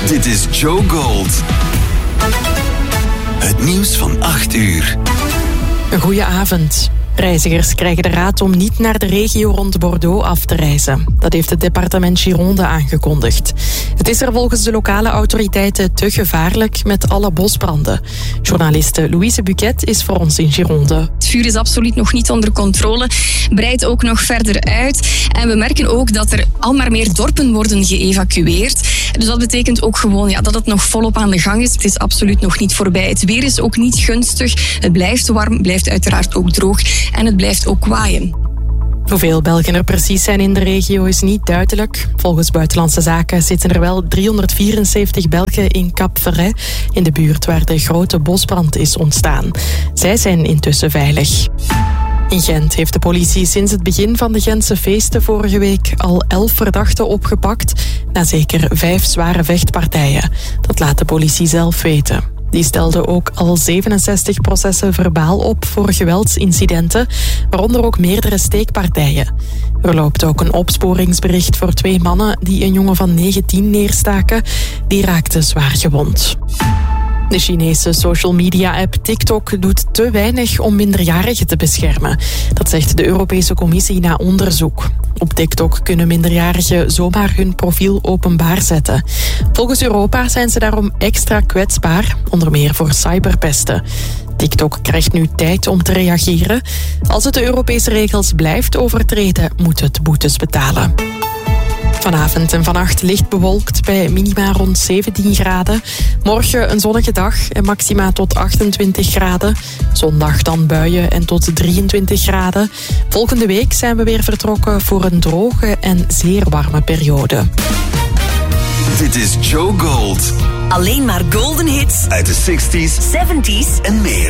Dit is Joe Gold. Het nieuws van 8 uur. Een goeie avond. Reizigers krijgen de raad om niet naar de regio rond Bordeaux af te reizen. Dat heeft het departement Gironde aangekondigd. Het is er volgens de lokale autoriteiten te gevaarlijk met alle bosbranden. Journaliste Louise Buquet is voor ons in Gironde. Het vuur is absoluut nog niet onder controle, breidt ook nog verder uit. En we merken ook dat er al maar meer dorpen worden geëvacueerd. Dus dat betekent ook gewoon dat het nog volop aan de gang is. Het is absoluut nog niet voorbij. Het weer is ook niet gunstig. Het blijft warm, blijft uiteraard ook droog en het blijft ook waaien. Hoeveel Belgen er precies zijn in de regio is niet duidelijk. Volgens Buitenlandse Zaken zitten er wel 374 Belgen in Cap-Ferret, in de buurt waar de grote bosbrand is ontstaan. Zij zijn intussen veilig. In Gent heeft de politie sinds het begin van de Gentse feesten vorige week al 11 verdachten opgepakt, na zeker 5 zware vechtpartijen. Dat laat de politie zelf weten. Die stelde ook al 67 processen verbaal op voor geweldsincidenten, waaronder ook meerdere steekpartijen. Er loopt ook een opsporingsbericht voor 2 mannen die een jongen van 19 neerstaken. Die raakte zwaar gewond. De Chinese social media app TikTok doet te weinig om minderjarigen te beschermen. Dat zegt de Europese Commissie na onderzoek. Op TikTok kunnen minderjarigen zomaar hun profiel openbaar zetten. Volgens Europa zijn ze daarom extra kwetsbaar, onder meer voor cyberpesten. TikTok krijgt nu tijd om te reageren. Als het de Europese regels blijft overtreden, moet het boetes betalen. Vanavond en vannacht licht bewolkt bij minima rond 17 graden. Morgen een zonnige dag en maxima tot 28 graden. Zondag dan buien en tot 23 graden. Volgende week zijn we weer vertrokken voor een droge en zeer warme periode. Dit is Joe Gold. Alleen maar golden hits Uit de 60s, 70s en meer.